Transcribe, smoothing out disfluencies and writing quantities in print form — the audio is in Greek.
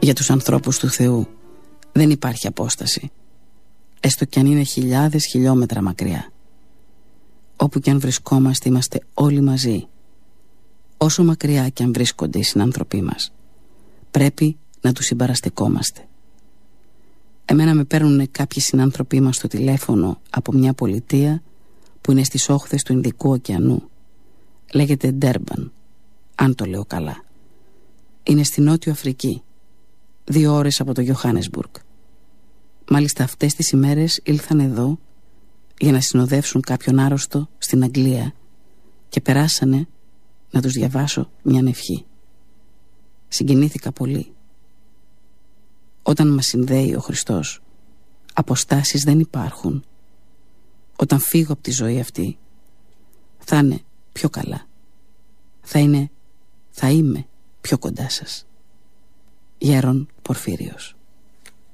Για τους ανθρώπους του Θεού δεν υπάρχει απόσταση, έστω κι αν είναι χιλιάδες χιλιόμετρα μακριά. Όπου κι αν βρισκόμαστε είμαστε όλοι μαζί. Όσο μακριά κι αν βρίσκονται οι συνάνθρωποι μας, πρέπει να τους συμπαραστεκόμαστε. Εμένα με παίρνουν κάποιοι συνάνθρωποι μας στο τηλέφωνο από μια πολιτεία που είναι στις όχθες του Ινδικού ωκεανού. Λέγεται Ντέρμπαν, αν το λέω καλά. Είναι στη Νότιο Αφρική, 2 ώρες από το Γιοχάνεσμπουργκ. Μάλιστα αυτές τις ημέρες ήλθαν εδώ για να συνοδεύσουν κάποιον άρρωστο στην Αγγλία και περάσανε να τους διαβάσω μια ευχή. Συγκινήθηκα πολύ. Όταν μας συνδέει ο Χριστός, αποστάσεις δεν υπάρχουν. Όταν φύγω από τη ζωή αυτή, θα είναι πιο καλά. Θα είμαι πιο κοντά σας. Γέρον Πορφύριος.